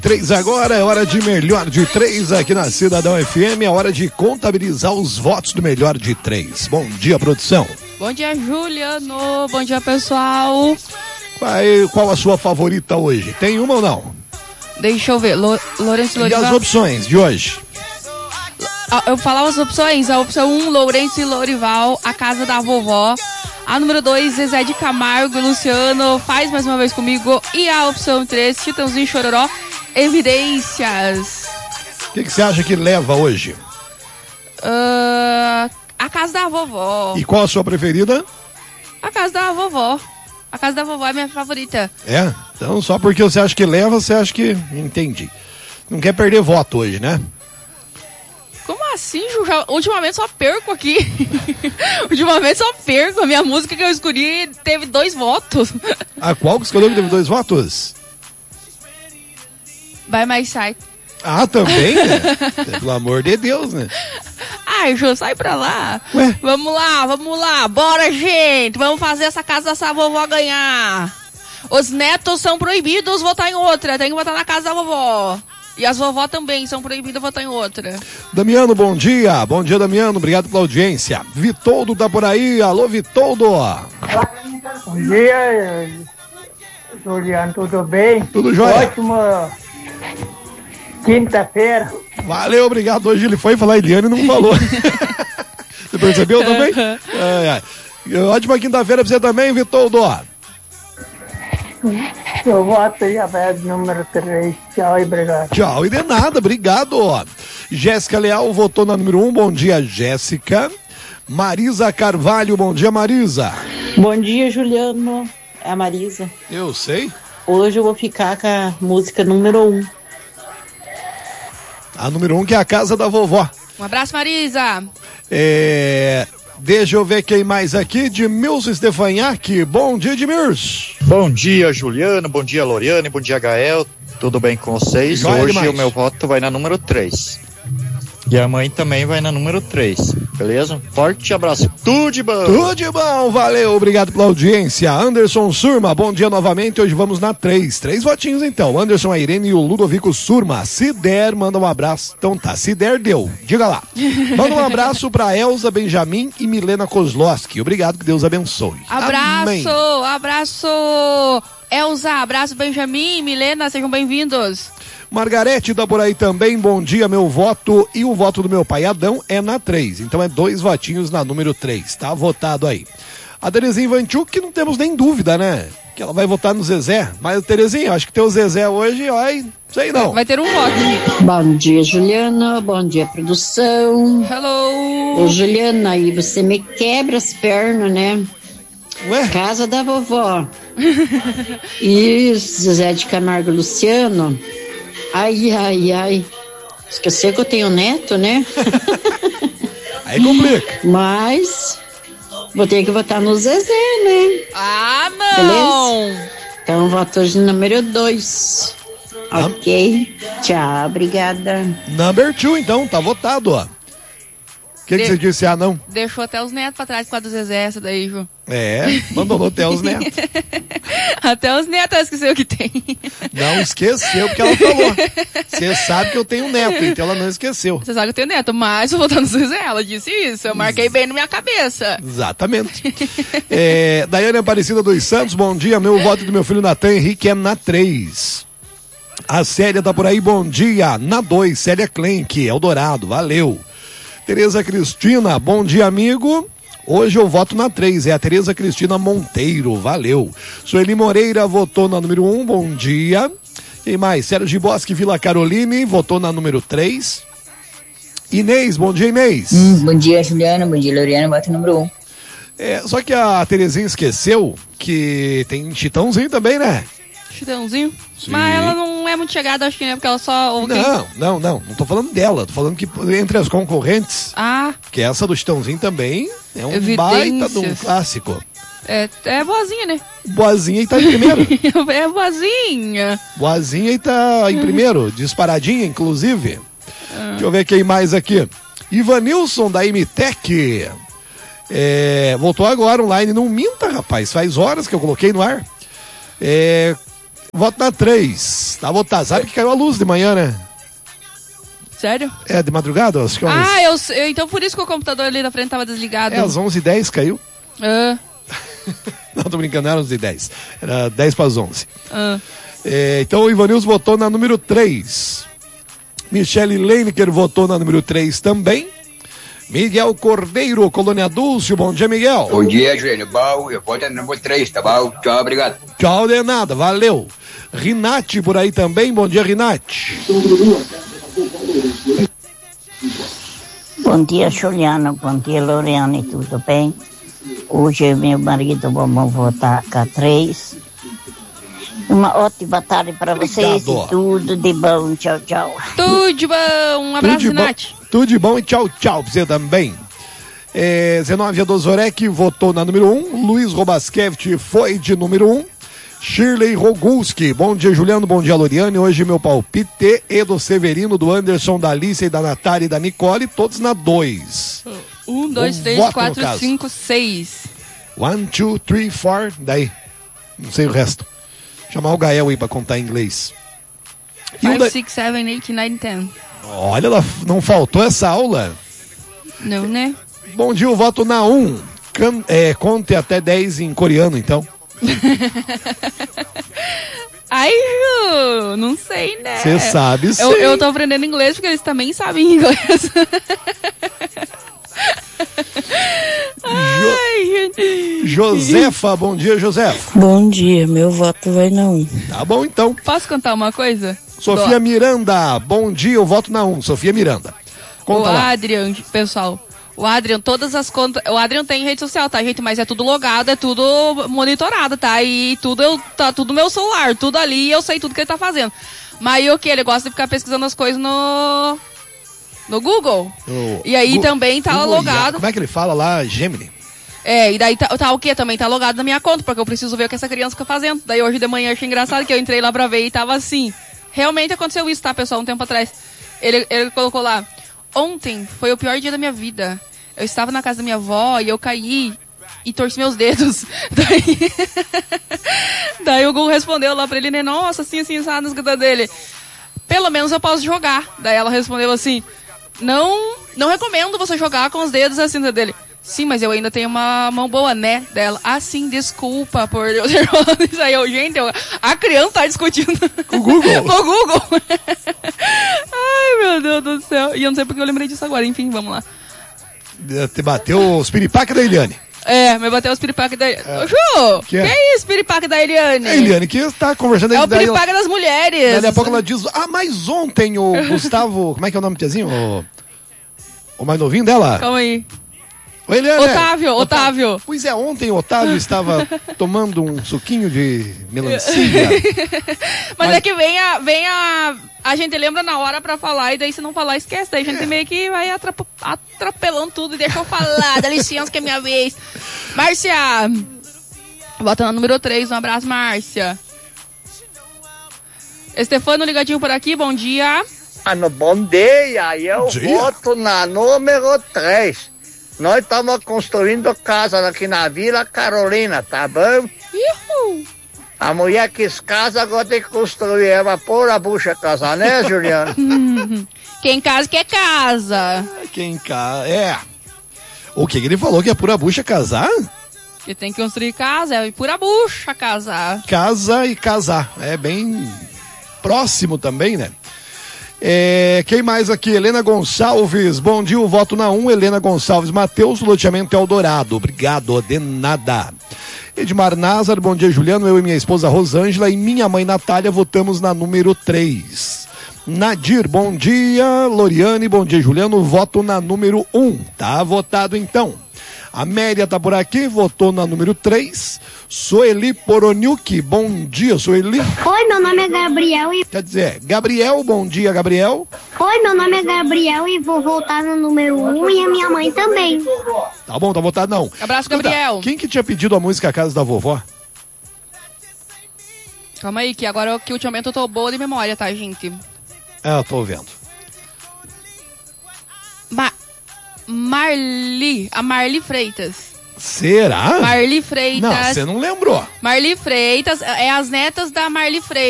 3 agora, é hora de melhor de 3 aqui na Cidadão FM, é hora de contabilizar os votos do melhor de 3. Bom dia, produção. Bom dia, Juliano. Bom dia, pessoal. Qual a sua favorita hoje? Tem uma ou não? Deixa eu ver. Lourenço Lorival. E as opções de hoje? Eu falava as opções. A opção 1, Lourenço e Lorival, A Casa da Vovó. A número 2, Zezé de Camargo e Luciano, Faz Mais Uma Vez Comigo. E a opção 3, Chitãozinho e Chororó, Evidências. O que você acha que leva hoje? A Casa da Vovó. E qual a sua preferida? A Casa da Vovó. A Casa da Vovó é minha favorita. É? Então só porque você acha que leva, você acha que... Entendi. Não quer perder voto hoje, né? Como assim, Ju? Ultimamente só perco aqui. Ultimamente só perco. A minha música que eu escolhi teve 2 votos. A qual que escolheu que teve 2 votos? By My Side. Ah, também, né? Pelo amor de Deus, né? Ai, Ju, sai pra lá. Ué? Vamos lá. Bora, gente. Vamos fazer essa casa dessa vovó ganhar. Os netos são proibidos votar em outra. Tem que votar na casa da vovó. E as vovó também são proibidas votar em outra. Damiano, bom dia. Bom dia, Damiano. Obrigado pela audiência. Vitoldo tá por aí. Alô, Vitoldo. Bom dia, Juliano. Tudo bem? Tudo jóia. Ótima quinta-feira. Valeu, obrigado. Hoje ele foi falar Eliane e não falou. Você percebeu também? Ótima quinta-feira pra você também, Vitoldo. Eu voto em Abed número 3. Tchau e obrigado. Tchau e de nada, obrigado. Jéssica Leal votou na número 1. Bom dia, Jéssica. Marisa Carvalho, bom dia, Marisa. Bom dia, Juliano. É a Marisa. Eu sei. Hoje eu vou ficar com a música número 1. A número 1 que é a casa da vovó. Um abraço, Marisa. Deixa eu ver quem mais aqui. Edmilson Stefanhac. Bom dia, Edmilson. Bom dia, Juliano. Bom dia, Loriane. Bom dia, Gael. Tudo bem com vocês? Joia Hoje demais. o meu voto vai na número 3. E a mãe também vai na número 3. Beleza? Forte abraço. Tudo de bom. Tudo de bom, valeu, obrigado pela audiência. Anderson Surma, bom dia novamente, hoje vamos na 3. 3 votinhos então, Anderson, a Irene e o Ludovico Surma. Se der, manda um abraço. Então tá, se der, deu. Diga lá. Manda um abraço pra Elza Benjamin e Milena Kozlowski. Obrigado, que Deus abençoe. Abraço, Amém. abraço. Elza, abraço, Benjamin, Milena, sejam bem-vindos. Margarete tá por aí também, bom dia, meu voto e o voto do meu pai Adão é na 3, então é 2 votinhos na número 3, tá votado aí. A Terezinha Vanchuk, que não temos nem dúvida, né, que ela vai votar no Zezé, mas Terezinha, acho que tem o Zezé hoje, ai, sei não. Vai ter um voto. Bom dia, Juliana. Bom dia, produção. Hello. Ô, Juliana, aí você me quebra as pernas, né? Ué? Casa da vovó. E Zezé de Camargo e Luciano. Ai. Esqueceu que eu tenho neto, né? Aí complica. Mas vou ter que votar no Zezé, né? Ah, não. Beleza? Então voto hoje no número 2. Ok. Tchau, obrigada. Number 2, então, tá votado, ó. O que você disse, não? Deixou até os netos pra trás com a do Zezé, essa daí, Ju. Abandonou até os netos. Até os netos esqueceu que tem. Não esqueceu, porque ela falou. Você sabe que eu tenho neto, então ela não esqueceu. Você sabe que eu tenho neto, mas eu vou votar no Zezé, ela disse isso. Eu marquei bem na minha cabeça. Exatamente. Daiane Aparecida dos Santos, bom dia. Meu voto do meu filho Natan Henrique é na 3. A Célia tá por aí, bom dia. Na 2, Célia Klenk, Eldorado, valeu. Tereza Cristina, bom dia, amigo. Hoje eu voto na 3, é a Tereza Cristina Monteiro, valeu. Sueli Moreira votou na número 1, bom dia. Quem mais? Sérgio Bosque Vila Caroline votou na número 3. Inês, bom dia, Inês. Bom dia, Juliana, bom dia, Loriana, voto número 1. Só que a Terezinha esqueceu que tem Chitãozinho também, né? Chitãozinho? Sim. Mas ela não é muito chegada, acho que é porque ela só... Não tô falando dela, tô falando que entre as concorrentes, que essa do Chitãozinho também é um baita de um clássico. É boazinha, né? Boazinha e tá em primeiro. É boazinha. Boazinha e tá em primeiro, disparadinha, inclusive. Deixa eu ver quem mais aqui. Ivanilson da MTEC. Voltou agora online, não minta, rapaz, faz horas que eu coloquei no ar. Voto na 3. Tá votado. Sabe que caiu a luz de manhã, né? Sério? É, de madrugada? Acho que Então por isso que o computador ali da frente tava desligado. às 11h10 caiu. Não, tô brincando, não era 11h10. Era 10 para as 11. Então o Ivanilson votou na número 3. Michele Leinecker votou na número 3 também. Miguel Cordeiro, Colônia Dulce. Bom dia, Miguel. Bom dia, Juliano. Bom, eu voto na número 3, tá bom? Tchau, obrigado. Tchau, de nada, valeu. Rinate por aí também. Bom dia, Rinate. Bom dia, Juliano. Bom dia, Loriane. Tudo bem? Hoje eu e meu marido vamos votar com a 3. Uma ótima tarde para vocês. Obrigado. E tudo de bom. Tchau, tchau. Tudo de bom. Um abraço, Rinate. Tudo de bom e tchau, tchau pra você também. Zenóvia Dozorek votou na número 1. Luiz Robaskevich foi de número 1. Shirley Rogulski. Bom dia, Juliano. Bom dia, Loriane. Hoje meu palpite é do Severino, do Anderson, da Alice, da Natália e da Nicole, todos na 2. 1, 2, 3, 4, 5, 6. 1, 2, 3, 4. Daí, não sei o resto. Chamar o Gael aí pra contar em inglês. 5, 6, 7, 8, 9, 10. Olha, não faltou essa aula? Não, né? Bom dia, eu voto na 1. Conte até 10 em coreano, então. Ai, não sei, né? Você sabe sim. Eu tô aprendendo inglês porque eles também sabem inglês. Ai, gente. Josefa, bom dia, Josefa. Bom dia, meu voto vai na 1. Tá bom, então. Posso contar uma coisa? Sofia Miranda, bom dia, eu voto na 1. Sofia Miranda. Conta o lá. Adrian, pessoal. O Adrian, todas as contas... O Adrian tem rede social, tá, gente? Mas é tudo logado, é tudo monitorado, tá? E tá tudo no meu celular, tudo ali, eu sei tudo que ele tá fazendo. Mas o que? Ele gosta de ficar pesquisando as coisas no Google. E aí também tá Google logado. Como é que ele fala lá? Gemini. E daí tá o quê? Também tá logado na minha conta, porque eu preciso ver o que essa criança fica fazendo. Daí hoje de manhã eu achei engraçado que eu entrei lá pra ver e tava assim. Realmente aconteceu isso, tá, pessoal? Um tempo atrás. Ele colocou lá: ontem foi o pior dia da minha vida. Eu estava na casa da minha avó e eu caí e torci meus dedos. Daí o Google respondeu lá pra ele, né? Nossa, assim, sabe, nas escuta dele. Pelo menos eu posso jogar. Daí ela respondeu assim: não recomendo você jogar com os dedos assim dele. Sim, mas eu ainda tenho uma mão boa, né? Dela. Ah, sim, desculpa por eu ter falado isso aí. A criança tá discutindo. Com o Google? Com o Google. Ai, meu Deus do céu. E eu não sei porque eu lembrei disso agora. Enfim, vamos lá. Te bateu os piripaque da Eliane. Me bateu os piripaque da Eliane. Ju, que é isso, piripaque da Eliane? É a Eliane que está conversando. É o piripaque das mulheres. Daqui a pouco ela diz, mas ontem o Gustavo, como é que é o nome do tiazinho? O mais novinho dela? Calma aí. Oi, Eliane. Otávio. Pois é, ontem o Otávio estava tomando um suquinho de melancia. Mas é que vem a gente lembra na hora pra falar e daí se não falar esquece. Daí a gente meio que vai atropelando tudo e deixa eu falar. Dá licença que é minha vez. Márcia, bota na número 3. Um abraço, Márcia. Estefano ligadinho por aqui, bom dia. Bom dia, eu voto na número 3. Nós estamos construindo casa aqui na Vila Carolina, tá bom? Uhul. A mulher quis casa, agora tem que construir. Ela pôr a bucha casar, né, Juliana? Quem casa quer casa. Quem casa, O que ele falou que é pura bucha casar? Que tem que construir casa, é pura bucha casar. Casa e casar, é bem próximo também, né? Quem mais aqui? Helena Gonçalves, bom dia, eu voto na 1. Helena Gonçalves Matheus, loteamento Eldorado, obrigado, de nada. Edmar Nazar, bom dia, Juliano, eu e minha esposa Rosângela e minha mãe Natália votamos na número 3. Nadir, bom dia, Loriane, bom dia, Juliano, voto na número 1, tá votado então. Amélia tá por aqui, votou na número 3. Soeli Poroniuk, bom dia, Soeli. Oi, meu nome é Gabriel e... Quer dizer, Gabriel, bom dia, Gabriel. Oi, meu nome é Gabriel e vou votar no número 1 e a minha mãe também. Tá bom, tá votado não. Abraço, Gabriel. Quem que tinha pedido a música A Casa da Vovó? Calma aí, que agora que ultimamente eu tô boa de memória, tá, gente? Eu tô vendo. A Marli Freitas. Será? Marli Freitas. Não, você não lembrou. Marli Freitas, é as netas da Marli Freitas.